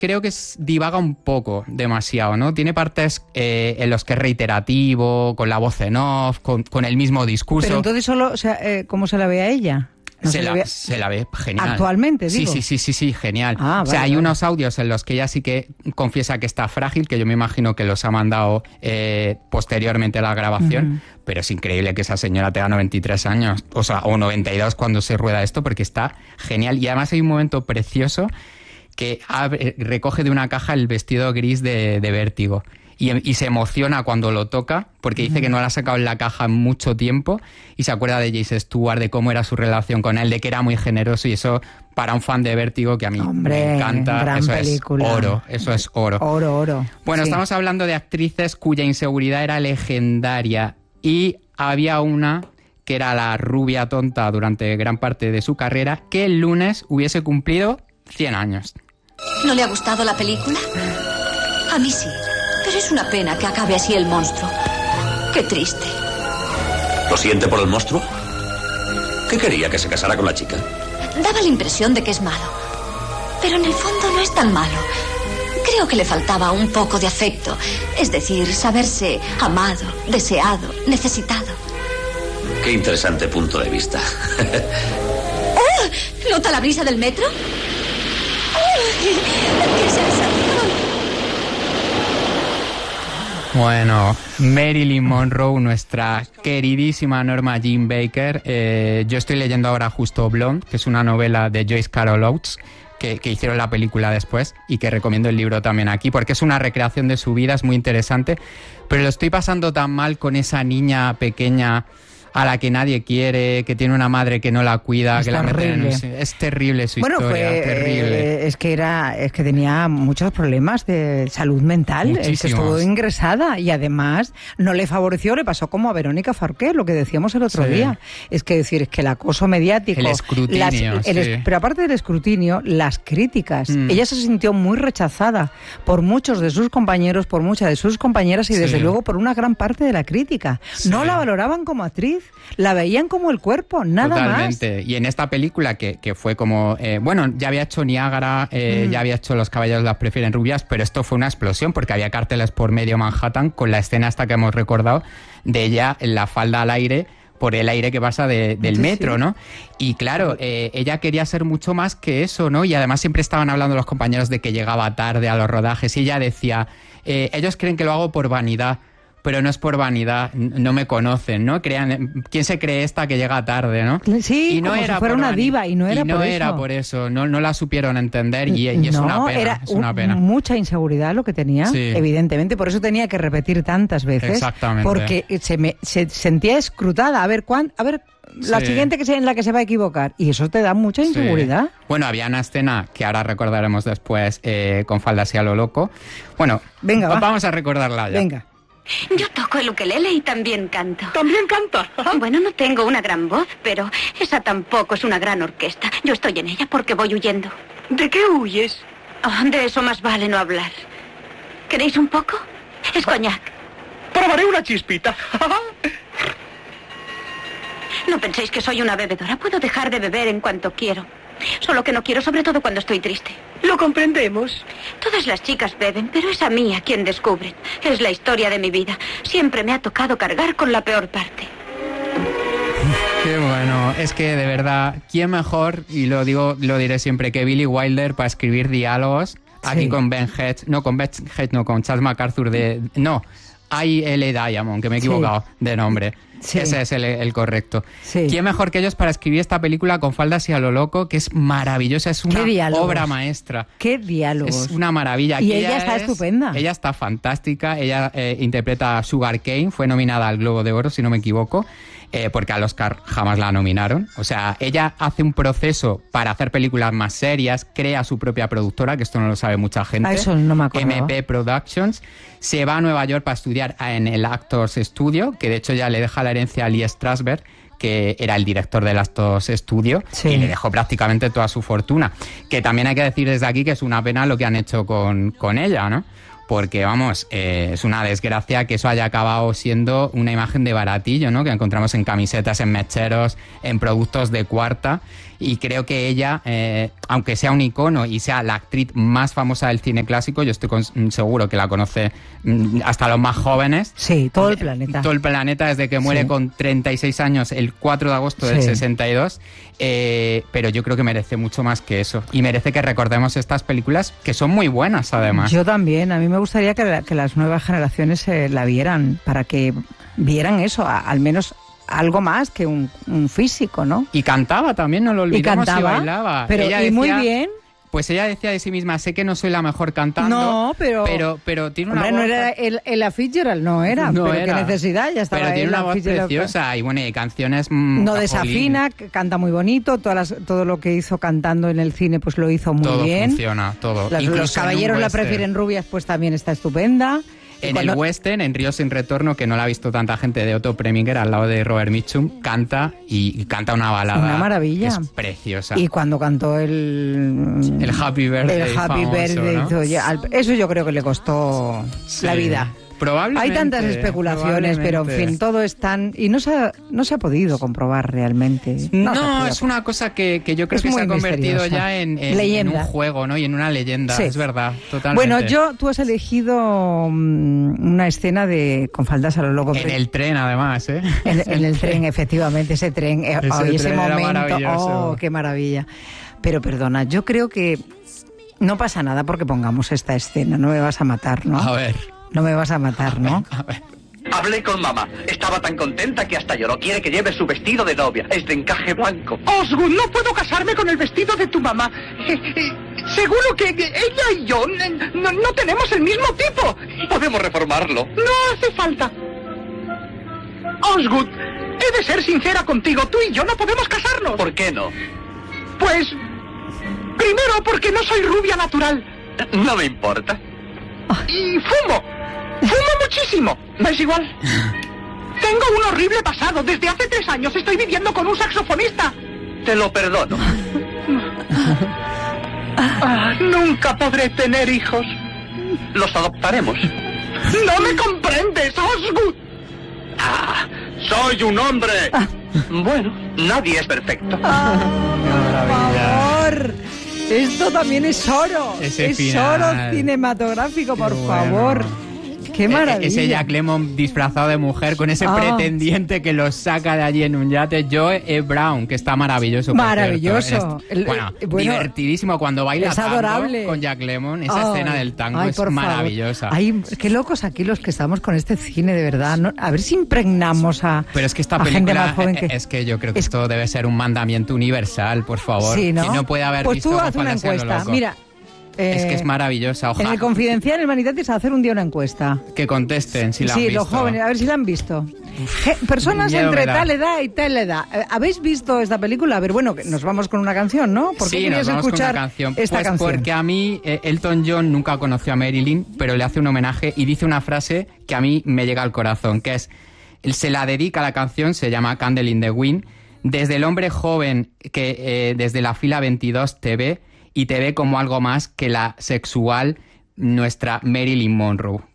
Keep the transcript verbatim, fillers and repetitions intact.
creo que es, divaga un poco demasiado, ¿no? Tiene partes eh, en los que es reiterativo, con la voz en off, con, con el mismo discurso. Pero entonces solo, o sea, eh, ¿cómo se la ve a ella? No se, se, la, ve... se la ve genial. ¿Actualmente, digo? Sí, sí, sí, sí, sí, genial. Ah, o sea, vale, hay vale. unos audios en los que ella sí que confiesa que está frágil, que yo me imagino que los ha mandado eh, posteriormente a la grabación, uh-huh. Pero es increíble que esa señora tenga noventa y tres años, o sea, o noventa y dos cuando se rueda esto, porque está genial. Y además hay un momento precioso que abre, recoge de una caja el vestido gris de, de Vértigo. Y, y se emociona cuando lo toca, porque dice que no la ha sacado en la caja en mucho tiempo, y se acuerda de James Stewart, de cómo era su relación con él, de que era muy generoso, y eso, para un fan de Vértigo, que a mí Hombre, me encanta, gran eso película. es oro, eso es oro. Oro, oro. Bueno, sí. Estamos hablando de actrices cuya inseguridad era legendaria, y había una que era la rubia tonta durante gran parte de su carrera, que el lunes hubiese cumplido cien años. ¿No le ha gustado la película? A mí sí. Pero es una pena que acabe así el monstruo. Qué triste. ¿Lo siente por el monstruo? ¿Qué quería, que se casara con la chica? Daba la impresión de que es malo. Pero en el fondo no es tan malo. Creo que le faltaba un poco de afecto. Es decir, saberse amado, deseado, necesitado. Qué interesante punto de vista. ¡Oh! ¿Nota la brisa del metro? ¡Oh! ¡Qué sensación! Bueno, Marilyn Monroe, nuestra queridísima Norma Jean Baker. Eh, yo estoy leyendo ahora justo Blonde, que es una novela de Joyce Carol Oates, que, que hicieron la película después, y que recomiendo el libro también aquí, porque es una recreación de su vida, es muy interesante. Pero lo estoy pasando tan mal con esa niña pequeña a la que nadie quiere, que tiene una madre que no la cuida, es que la meten en un... Es terrible su bueno, historia, fue, terrible. Eh, es que era, es que tenía muchos problemas de salud mental, es que estuvo ingresada y además no le favoreció, le pasó como a Verónica Forqué, lo que decíamos el otro sí. día. Es que decir, es que el acoso mediático, el escrutinio, las, el sí. es, pero aparte del escrutinio, las críticas. Mm. Ella se sintió muy rechazada por muchos de sus compañeros, por muchas de sus compañeras y sí. desde luego por una gran parte de la crítica. Sí. No la valoraban como actriz. La veían como el cuerpo, nada Totalmente. más. Totalmente. Y en esta película que, que fue como... Eh, bueno, ya había hecho Niágara, eh, mm. ya había hecho Los caballeros las prefieren rubias, pero esto fue una explosión porque había carteles por medio Manhattan con la escena esta que hemos recordado de ella en la falda al aire, por el aire que pasa de, del sí, metro, sí. ¿no? Y claro, eh, ella quería ser mucho más que eso, ¿no? Y además siempre estaban hablando los compañeros de que llegaba tarde a los rodajes y ella decía, eh, ellos creen que lo hago por vanidad, pero no es por vanidad, no me conocen, ¿no? Crean, ¿quién se cree esta que llega tarde, no? Sí, y no como era si fuera una diva y no era y no por era eso. por eso, no, no la supieron entender y, y es no, una pena, era es una pena. Un, mucha inseguridad lo que tenía, sí. evidentemente, por eso tenía que repetir tantas veces. Exactamente. Porque se, me, se sentía escrutada, a ver, ¿cuán, a ver la sí. siguiente que sea en la que se va a equivocar, y eso te da mucha inseguridad. Sí. Bueno, había una escena que ahora recordaremos después eh, con faldas y a lo loco. Bueno, Venga, va. vamos a recordarla ya. Venga. Yo toco el ukelele y también canto. ¿También canta? Bueno, no tengo una gran voz, pero esa tampoco es una gran orquesta. Yo estoy en ella porque voy huyendo. ¿De qué huyes? Oh, de eso más vale no hablar. ¿Queréis un poco? Es coñac. Probaré una chispita. No penséis que soy una bebedora. Puedo dejar de beber en cuanto quiero. Solo que no quiero, sobre todo cuando estoy triste. Lo comprendemos. Todas las chicas beben, pero es a mí a quien descubren. Es la historia de mi vida. Siempre me ha tocado cargar con la peor parte. Qué bueno. Es que, de verdad, ¿quién mejor, y lo digo, lo diré siempre, que Billy Wilder para escribir diálogos? Aquí sí. con Ben Hedges, no, con Ben Hedges, no, con Charles MacArthur de... No, I L Diamond, que me he equivocado sí. de nombre. Sí. Ese es el, el correcto. Sí. ¿Quién mejor que ellos para escribir esta película con faldas y a lo loco? Que es maravillosa, es una obra maestra. ¡Qué diálogos! Es una maravilla. Y ella, ella está es, estupenda. Ella está fantástica. Ella eh, interpreta a Sugar Cane, fue nominada al Globo de Oro, si no me equivoco, eh, porque al Oscar jamás la nominaron. O sea, ella hace un proceso para hacer películas más serias, crea su propia productora, que esto no lo sabe mucha gente. A eso no me acuerdo. M P Productions. Se va a Nueva York para estudiar en el Actors Studio, que de hecho ya le deja la herencia a Lee Strasberg, que era el director del Actors Studio, sí. y le dejó prácticamente toda su fortuna. Que también hay que decir desde aquí que es una pena lo que han hecho con, con ella, ¿no? porque, vamos, eh, es una desgracia que eso haya acabado siendo una imagen de baratillo, ¿no? Que encontramos en camisetas, en mecheros, en productos de cuarta. Y creo que ella, eh, aunque sea un icono y sea la actriz más famosa del cine clásico, yo estoy con, seguro que la conoce mm, hasta los más jóvenes. Sí, todo el planeta. Todo el planeta, desde que muere Sí. con treinta y seis años el cuatro de agosto del Sí. sesenta y dos. Eh, pero yo creo que merece mucho más que eso. Y merece que recordemos estas películas, que son muy buenas, además. Yo también. A mí me gustaría que, la- que las nuevas generaciones eh, la vieran, para que vieran eso, a- al menos algo más que un, un físico, ¿no? Y cantaba también, no lo Y olvidemos, cantaba, y bailaba. pero Ella y muy decía- bien. Pues ella decía de sí misma, sé que no soy la mejor cantando, No, pero- pero, pero tiene una Hombre, no voz... era el, el Fitzgerald, no era, No pero era. qué necesidad, ya estaba Pero tiene Ella una voz Fitzgerald. preciosa y bueno, y canciones... mm, No jolín, desafina, que canta muy bonito, todas las- todo lo que hizo cantando en el cine pues lo hizo muy todo bien. funciona, todo. Las- Incluso los en un caballeros la western. prefieren rubias, pues también está estupenda. Y En cuando- el western, en Río sin retorno, que no la ha visto tanta gente, de Otto Preminger, al lado de Robert Mitchum, canta y, y canta una balada. Una maravilla. Que es preciosa. Y cuando cantó el... El Happy Birthday El Happy famoso, Birthday, ¿no? hizo ya- al- eso yo creo que le costó Sí. la vida. Probablemente. Hay tantas especulaciones, pero en probablemente. fin, todo es tan... Y no se ha, no se ha podido comprobar realmente. No, se ha podido es una cosa que, que yo creo Es que se muy ha convertido misteriosa. ya en, en- Leyenda. en un juego, ¿no? Y en una leyenda, Sí. es verdad, totalmente. Bueno, yo, tú has elegido mm, una escena de con faldas a lo loco. En el tren, además, ¿eh? En, en el tren, efectivamente, ese tren. eh, Ese ay, ese tren era momento, maravilloso. oh, qué maravilla. Pero perdona, yo creo que no pasa nada porque pongamos esta escena. No me vas a matar, ¿no? A ver, No me vas a matar, ¿no? a ver. Hablé con mamá. Estaba tan contenta que hasta lloró. Quiere que lleve su vestido de novia. Es de encaje blanco. Osgood, no puedo casarme con el vestido de tu mamá. Eh, eh, seguro que que ella y yo eh, no, no tenemos el mismo tipo. Podemos reformarlo. No hace falta. Osgood, he de ser sincera contigo. Tú y yo no podemos casarnos. ¿Por qué no? Pues... Primero, porque no soy rubia natural. No me importa. Y fumo. Fumo muchísimo. ¿No es igual? Tengo un horrible pasado. Desde hace tres años estoy viviendo con un saxofonista. Te lo perdono. Ah, nunca podré tener hijos. Los adoptaremos. ¡No me comprendes, Osgood! Ah, soy un hombre. Bueno, nadie es perfecto. Por favor. Esto también es oro. Ese es final. oro cinematográfico, por Qué bueno. favor. Qué maravilla. E- Ese Jack Lemmon disfrazado de mujer con ese Ah. pretendiente que lo saca de allí en un yate. Joe E. Brown, que está maravilloso. por Maravilloso. cierto. En este- El- bueno, eh, bueno, divertidísimo cuando baila es tango adorable. con Jack Lemmon. Esa Ay, escena del tango ay, es por favor. maravillosa. Ay, qué locos aquí los que estamos con este cine, de verdad. ¿no? A ver si impregnamos a, Pero es que esta a gente película más joven que... eh, es que yo creo que es- esto debe ser un mandamiento universal, por favor. Sí, ¿no? Quien no puede haber pues visto tú con haz una Faldas a lo encuesta. loco. Mira, Es que eh, es maravillosa. en Ojalá el Confidencial, en el Manitatis, a hacer un día una encuesta. que contesten si la Sí, han los visto. jóvenes, a ver si la han visto. Je- Personas miedo entre me da. tal edad y tal edad. Eh, ¿Habéis visto esta película? A ver, bueno, que nos vamos con una canción, ¿no? ¿Por qué Sí, querías nos vamos escuchar con una canción. esta Pues canción? porque a mí eh, Elton John nunca conoció a Marilyn, pero le hace un homenaje y dice una frase que a mí me llega al corazón, que es, él se la dedica a la canción, se llama Candle in the Wind, desde el hombre joven que eh, desde la fila veintidós te ve y te ve como algo más que la sexual nuestra Marilyn Monroe.